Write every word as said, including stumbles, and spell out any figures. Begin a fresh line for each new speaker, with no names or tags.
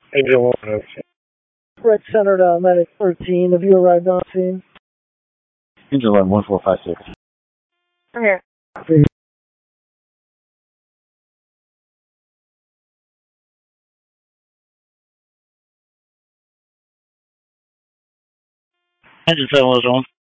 Angel one, okay.
Red Center to Medic thirteen. Have you arrived on scene?
Angel one, one four five six.
Okay.
Engine seven was on.